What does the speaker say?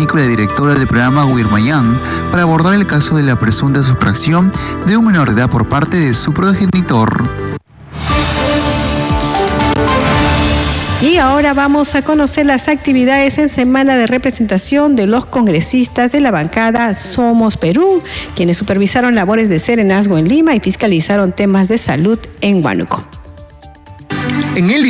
técnico y la directora del programa Guirmayán para abordar el caso de la presunta sustracción de un menor de edad por parte de su progenitor. Y ahora vamos a conocer las actividades en semana de representación de los congresistas de la bancada Somos Perú, quienes supervisaron labores de serenazgo en Lima y fiscalizaron temas de salud en Huánuco. En el